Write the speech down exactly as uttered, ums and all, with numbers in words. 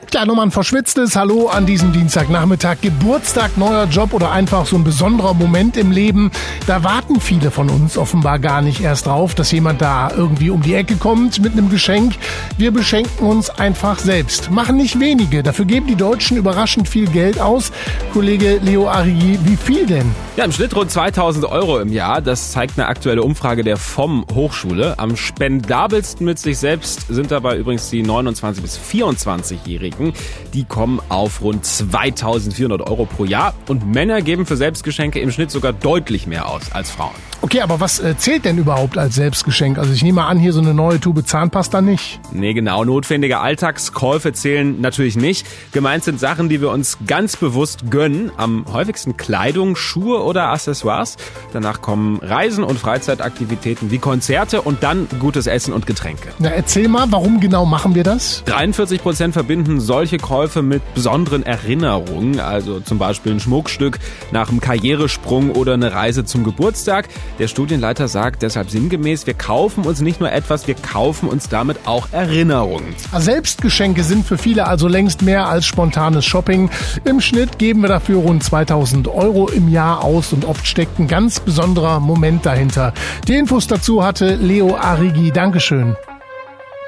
Klar, nochmal ein verschwitztes Hallo an diesem Dienstagnachmittag. Geburtstag, neuer Job oder einfach so ein besonderer Moment im Leben. Da warten viele von uns offenbar gar nicht erst drauf, dass jemand da irgendwie um die Ecke kommt mit einem Geschenk. Wir beschenken uns einfach selbst. Machen nicht wenige. Dafür geben die Deutschen überraschend viel Geld aus. Kollege Leo Arrighi, wie viel denn? Ja, im Schnitt rund zweitausend Euro im Jahr. Das zeigt eine aktuelle Umfrage der V O M Hochschule. Am spendabelsten mit sich selbst sind dabei übrigens die neunundzwanzig- bis vierundzwanzigjährigen. Die kommen auf rund zweitausendvierhundert Euro pro Jahr. Und Männer geben für Selbstgeschenke im Schnitt sogar deutlich mehr aus als Frauen. Okay, aber was äh, zählt denn überhaupt als Selbstgeschenk? Also ich nehme an, hier so eine neue Tube Zahnpasta nicht. Nee, genau. Notwendige Alltagskäufe zählen natürlich nicht. Gemeint sind Sachen, die wir uns ganz bewusst gönnen. Am häufigsten Kleidung, Schuhe oder Accessoires. Danach kommen Reisen und Freizeitaktivitäten wie Konzerte und dann gutes Essen und Getränke. Na, erzähl mal, warum genau machen wir das? dreiundvierzig Prozent verbinden solche Käufe mit besonderen Erinnerungen. Also zum Beispiel ein Schmuckstück nach einem Karrieresprung oder eine Reise zum Geburtstag. Der Studienleiter sagt deshalb sinngemäß, wir kaufen uns nicht nur etwas, wir kaufen uns damit auch Erinnerungen. Selbstgeschenke sind für viele also längst mehr als spontanes Shopping. Im Schnitt geben wir dafür rund zweitausend Euro im Jahr aus und oft steckt ein ganz besonderer Moment dahinter. Die Infos dazu hatte Leo Arrighi. Dankeschön.